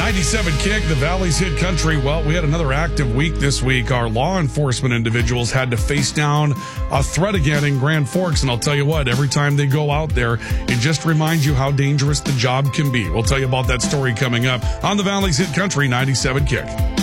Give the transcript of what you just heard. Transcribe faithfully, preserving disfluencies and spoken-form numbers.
ninety-seven Kick, the Valley's Hit Country. Well, we had another active week this week. Our law enforcement individuals had to face down a threat again in Grand Forks. And I'll tell you what, every time they go out there, it just reminds you how dangerous the job can be. We'll tell you about that story coming up on the Valley's Hit Country, ninety-seven Kick.